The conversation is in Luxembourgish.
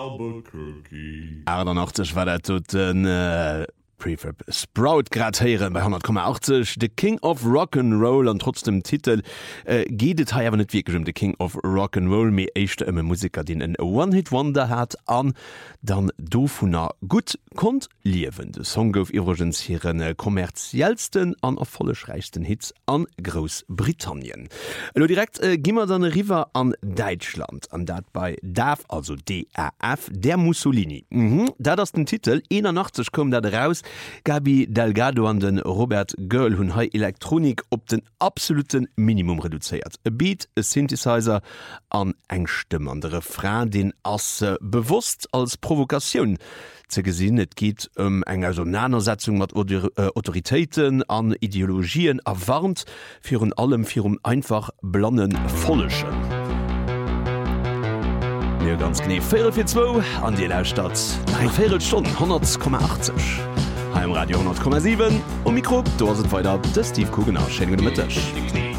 Albuquerque. 88 war der tot den Prefab Sprout grad heieren bei 100,80 The King of Rock'n'Roll an trotzdem Titel geht ha net wirklich The King of Rock'n'Roll mé echte ëmme Musiker den en One-Hit-Wonder hat an dann do vunner gut kont liewen. De Song gouf iwgens hireieren kommerziellsten an erfollegreichsten Hits an Großbritannien. Lo direkt gimmer dann River an Deutschland an dat bei DAF also DAF der Mussolini. Da das den Titel 81 kom dat raus. Gabi Delgado an den Robert Girl hunn hai Elektronik op den absoluten Minimum reduziert. E Beat, e Synthesizer an engstimm an de Refrain den ass bewusst als Provokation ze gesinn. Et geht eng Auseinandersetzung mat Autoritäten an Ideologien erwarnt fir allem fir einfach blannen Follechen. Mir ganz gnie 442 an die Laufstadt 3 Stunden 100,80. Heim Radio 10,7 Mikro, do sind weiter der Steve Kugener. Schönen guten Mittag.